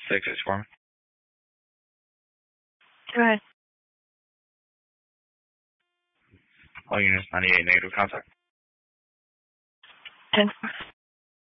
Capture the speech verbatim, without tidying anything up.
six six four. Go ahead. All units ninety-eight, negative contact. ten four.